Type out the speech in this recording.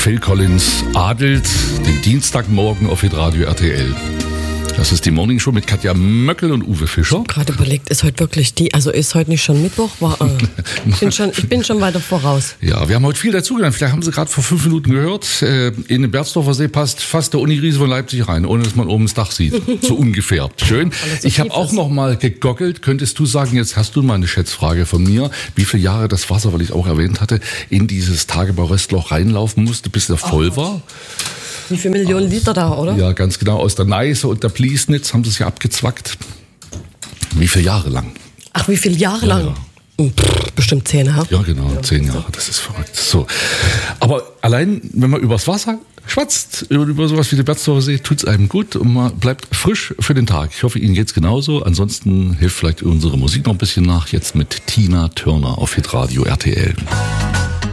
Phil Collins adelt den Dienstagmorgen auf Hitradio RTL. Das ist die Morning Show mit Katja Möckel und Uwe Fischer. Ich habe gerade überlegt, ist heute wirklich ist heute nicht schon Mittwoch? Ich bin schon weiter voraus. Ja, wir haben heute viel dazugelernt. Vielleicht haben Sie gerade vor 5 Minuten gehört, in den Berzdorfer See passt fast der Uniriese von Leipzig rein, ohne dass man oben das Dach sieht. So ungefähr. Schön. Ich habe auch noch mal gegoggelt. Könntest du sagen, jetzt hast du mal eine Schätzfrage von mir, wie viele Jahre das Wasser, weil ich es auch erwähnt hatte, in dieses Tagebau-Röstloch reinlaufen musste, bis er voll war? Wie viele Millionen Liter da, oder? Ja, ganz genau. Aus der Neiße und der Pliesnitz haben sie es ja abgezwackt. Wie viele Jahre lang? Ach, wie viele Jahre lang? Ja. Bestimmt 10, ha? Ja, genau, 10 Jahre. Das ist verrückt. So. Aber allein, wenn man übers Wasser schwatzt, über sowas wie den Berzdorfer See, tut es einem gut und man bleibt frisch für den Tag. Ich hoffe, Ihnen geht's genauso. Ansonsten hilft vielleicht unsere Musik noch ein bisschen nach. Jetzt mit Tina Turner auf Hitradio RTL.